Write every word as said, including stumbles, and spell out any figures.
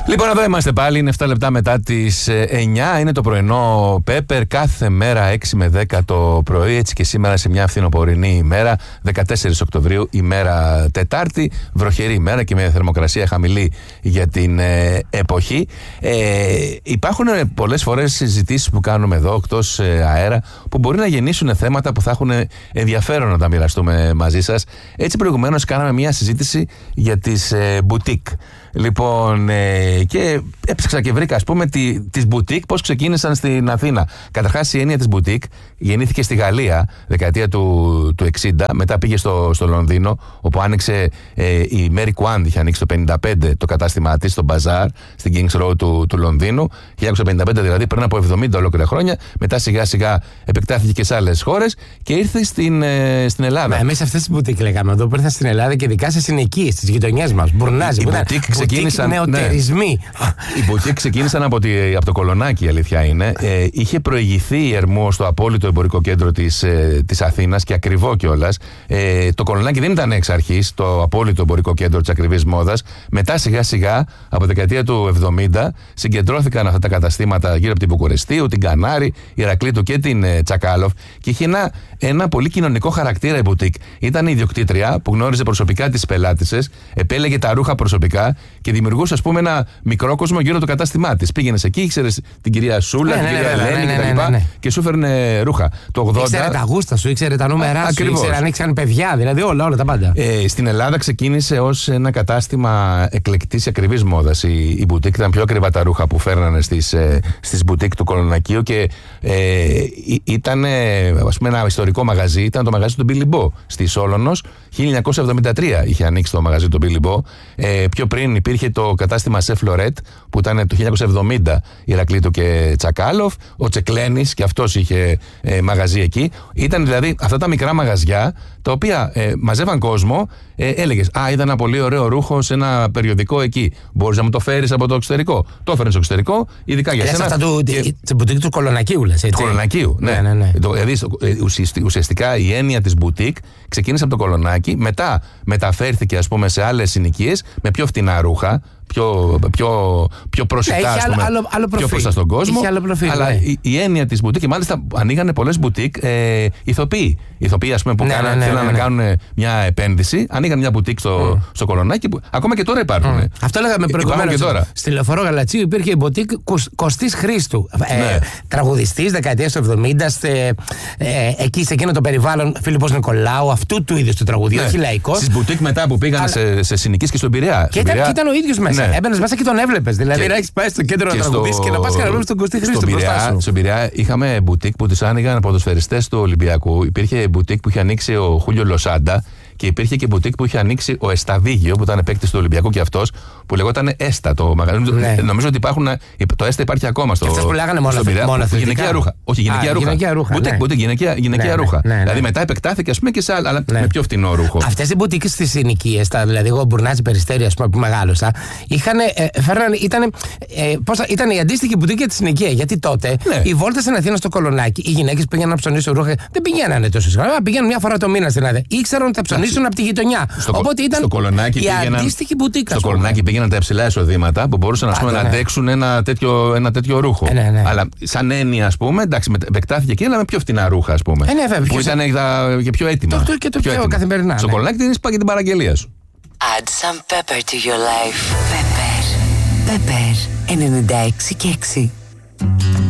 Λοιπόν, εδώ είμαστε πάλι. Είναι εφτά λεπτά μετά τις εννιά. Είναι το πρωινό Pepper. Κάθε μέρα έξι με δέκα το πρωί. Έτσι και σήμερα σε μια φθινοπορεινή ημέρα, δεκατέσσερις Οκτωβρίου, ημέρα Τετάρτη. Βροχερή ημέρα και με θερμοκρασία χαμηλή για την ε, εποχή. Ε, υπάρχουν πολλές φορές συζητήσεις που κάνουμε εδώ εκτός ε, αέρα που μπορεί να γεννήσουν θέματα που θα έχουν ενδιαφέρον να τα μοιραστούμε μαζί σας. Έτσι, προηγουμένως κάναμε μια συζήτηση για τις ε, boutique. Λοιπόν, ε, και έψαξα και βρήκα, ας πούμε, τη, τις boutique πώς ξεκίνησαν στην Αθήνα. Καταρχάς, η έννοια της boutique γεννήθηκε στη Γαλλία, δεκαετία του, του εξήντα. Μετά πήγε στο, στο Λονδίνο, όπου άνοιξε ε, η Mary Quant, είχε ανοίξει το πενήντα πέντε το κατάστημά της, στο Bazaar, στην King's Road του, του Λονδίνου. χίλια εννιακόσια πενήντα πέντε, δηλαδή πριν από εβδομήντα ολόκληρα χρόνια. Μετά σιγά-σιγά επεκτάθηκε και σε άλλες χώρες και ήρθε στην, ε, στην Ελλάδα. Μα εμείς αυτές τις boutique λέγαμε εδώ που ήρθαν στην Ελλάδα και ειδικά σε συνοικίες, στις γειτονιές μας. Μπουρνάζι, οι boutique ξεκίνησαν. Νεοτερισμοί. Ναι. Οι boutique ξεκίνησαν από, τη, από το Κολονάκι, η αλήθεια είναι. Ε, είχε προηγηθεί η Ερμού στο απόλυτο εμπορικό κέντρο της, ε, της Αθήνας και ακριβό κιόλας. Ε, το Κολονάκι δεν ήταν εξ αρχής το απόλυτο εμπορικό κέντρο της ακριβής μόδας. Μετά σιγά-σιγά, από τη δεκαετία του εβδομήντα, συγκεντρώθηκαν αυτά τα καταστήματα γύρω από την Βουκουρεστίου, την Κανάρη, Ηρακλήτου και την ε, Τσακάλοφ. Και είχε ένα, ένα πολύ κοινωνικό χαρακτήρα η boutique. Ήταν η ιδιοκτήτρια που γνώριζε προσωπικά τις πελάτισσες, επέλεγε τα ρούχα προσωπικά και δημιουργούσε, ας πούμε, ένα μικρό κόσμο γύρω από το κατάστημά της. Πήγαινε εκεί, ήξερε την κυρία Σούλα, ναι, την ναι, κυρία ναι, Ελένη ναι, ναι, κτλ. ναι, ναι, ναι. Και σου έφερνε ρούχα. Το ογδόντα. Ήξερε τα γούστα σου, ήξερε τα νούμερά σου, ακριβώς. ήξερε αν ήξεραν παιδιά, δηλαδή όλα, όλα τα πάντα. Ε, στην Ελλάδα ξεκίνησε ως ένα κατάστημα εκλεκτής ακριβής μόδας. Η, η boutique ήταν πιο ακριβά τα ρούχα που φέρνανε στις, ε, στις boutique του Κολονακίου και ε, ήταν, ας πούμε, ένα ιστορικό μαγαζί. Ήταν το μαγαζί του Billy Bo στη Σόλωνος. χίλια εννιακόσια εβδομήντα τρία είχε ανοίξει το μαγαζί του Billy Bo. Ε, πιο πριν υπήρχε το κατάστημα Σε Φλωρέτ που ήταν το χίλια εννιακόσια εβδομήντα, Ηρακλήτου και Τσακάλοφ. Ο Τσεκλένης και αυτός είχε ε, μαγαζί εκεί. Ήταν δηλαδή αυτά τα μικρά μαγαζιά τα οποία ε, μαζεύαν κόσμο. Ε, έλεγες, α, είδα ένα πολύ ωραίο ρούχο σε ένα περιοδικό εκεί. Μπορείς να μου το φέρεις από το εξωτερικό. Το έφερες στο εξωτερικό, ειδικά για σένα. Αυτά του, και... τη boutique του Κολονακίου, λες, έτσι. Του Κολονακίου, ναι. ναι, ναι, ναι. Το, δηλαδή, ουσιαστικά η έννοια της boutique ξεκίνησε από το Κολονάκι, μετά μεταφέρθηκε, ας πούμε, σε άλλες συνοικίες με πιο φτηνά ρούχα. Πιο, πιο, πιο προσιτά, ναι, ας πούμε, άλλο, άλλο πιο προς τα στον κόσμο. Προφίλ, αλλά ναι. η, η έννοια της boutique, και μάλιστα ανοίγανε πολλές boutique ε, ηθοποιοί. Ηθοποιοί, ας πούμε, που ναι, κάναν, ναι, ναι, θέλαν ναι, να ναι. κάνουν μια επένδυση, ανοίγαν μια boutique στο, mm. στο Κολονάκι, που ακόμα και τώρα υπάρχουν. Mm. Αυτό λέγαμε προηγουμένως. Στη Λεωφορώ Γαλατσίου υπήρχε η boutique Κωστής Χρήστου. Ναι. Ε, Τραγουδιστής δεκαετίας του εβδομήντα, στε, ε, εκεί σε εκείνο το περιβάλλον, Φίλιππος Νικολάου, αυτού του είδους του τραγουδιού, όχι λαϊκός. Στις boutique μετά που πήγαν σε, σε συνοικίες και στον Πειραιά. Και ήταν ο ίδιος μέσα. Έμπαινες μέσα και τον έβλεπες. Δηλαδή και... να έχεις πάει στο κέντρο να τραγουδήσεις και να πας και να βλέπεις τον Κωστή Χρήστο μπροστά σου. Στον Πειραιά είχαμε boutique που τις άνοιγαν ποδοσφαιριστές του Ολυμπιακού. Υπήρχε boutique που είχε ανοίξει ο Χούλιο Λοσάντα και υπήρχε και boutique που είχε ανοίξει ο Εσταβίγιο, που ήταν παίκτης του Ολυμπιακού και αυτός, που λεγόταν Έστα το μαγαζί. Ναι. Νομίζω ότι υπάρχουν. Το Έστα υπάρχει ακόμα στο. Αυτές που λέγανε μόνο αθλητικά. Γυναικεία ρούχα. Όχι, γυναικεία ρούχα. Γυναικεία ρούχα. Boutique, boutique, γυναικεία, γυναικεία ναι, ρούχα. Ναι, ναι, δηλαδή ναι. μετά επεκτάθηκε, ας πούμε, και σε άλλα, αλλά ναι. με πιο φτηνό ρούχο. Αυτές οι boutique στις συνοικίες, δηλαδή εγώ Μπουρνάζι Περιστέρι, ας πούμε, που μεγάλωσα, είχαν. Ε, φέραν, ήταν, ε, πώς, ήταν η αντίστοιχη boutique για τη συνοικία. Γιατί τότε ναι. οι βόλτες στην Αθήνα στο Κολονάκι, οι γυναίκες πήγαιναν να ψωνίσουν ρούχα. Δεν πηγαίνανε τόσο συχνά. Πήγαιναν μια φορά το μήνα στην Αθήνα. Ήξεραν ότι θα ψωνίσουν από τη γειτονιά. Στο, Οπότε ήταν στο Κολονάκι η πήγαιναν, αντίστοιχη boutique. Στο Κολονάκι πήγαιναν τα υψηλά εισοδήματα που μπορούσαν, ας πούμε, Άντε, να ναι. αντέξουν ένα τέτοιο, ένα τέτοιο ρούχο. Ε, ναι, ναι. Αλλά σαν έννοια, ας πούμε, εντάξει, επεκτάθηκε εκεί, αλλά με πιο φτηνά ρούχα, ας πούμε. Ε, ναι, βέβαια, που ήταν και πιο έτοιμα. Το, το, και το πιο, πιο καθημερινά. Στο ναι. Κολονάκι την είπα και την παραγγελία σου. Add some pepper to your life. Pepper. Pepper ενενήντα έξι και έξι.